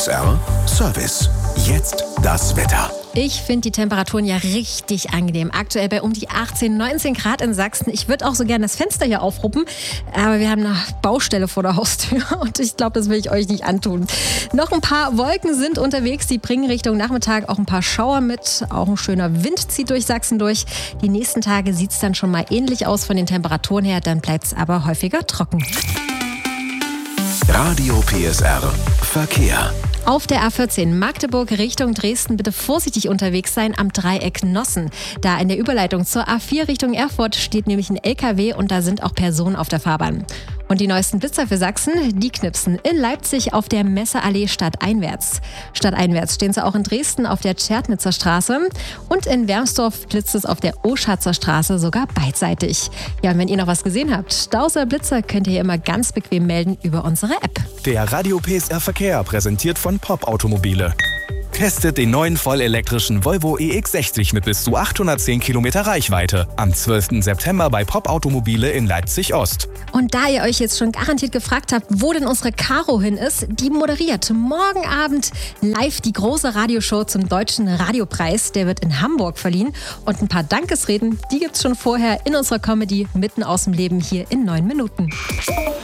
PSR Service. Jetzt das Wetter. Ich finde die Temperaturen ja richtig angenehm. Aktuell bei um die 18, 19 Grad in Sachsen. Ich würde auch so gerne das Fenster hier aufruppen, aber wir haben eine Baustelle vor der Haustür und ich glaube, das will ich euch nicht antun. Noch ein paar Wolken sind unterwegs, die bringen Richtung Nachmittag auch ein paar Schauer mit. Auch ein schöner Wind zieht durch Sachsen durch. Die nächsten Tage sieht es dann schon mal ähnlich aus von den Temperaturen her, dann bleibt es aber häufiger trocken. Radio PSR Verkehr. Auf der A14 Magdeburg Richtung Dresden bitte vorsichtig unterwegs sein am Dreieck Nossen. Da in der Überleitung zur A4 Richtung Erfurt steht nämlich ein LKW und da sind auch Personen auf der Fahrbahn. Und die neuesten Blitzer für Sachsen, die knipsen in Leipzig auf der Messeallee stadteinwärts. Stadteinwärts stehen sie auch in Dresden auf der Tschertnitzer Straße und in Wermsdorf blitzt es auf der Oschatzer Straße sogar beidseitig. Ja, und wenn ihr noch was gesehen habt, Staus oder Blitzer, könnt ihr immer ganz bequem melden über unsere App. Der Radio PSR Verkehr präsentiert von Pop Automobile. Testet den neuen vollelektrischen Volvo EX60 mit bis zu 810 Kilometer Reichweite am 12. September bei Pop Automobile in Leipzig-Ost. Und da ihr euch jetzt schon garantiert gefragt habt, wo denn unsere Caro hin ist, die moderiert morgen Abend live die große Radioshow zum Deutschen Radiopreis. Der wird in Hamburg verliehen. Und ein paar Dankesreden, die gibt's schon vorher in unserer Comedy mitten aus dem Leben hier in 9 Minuten.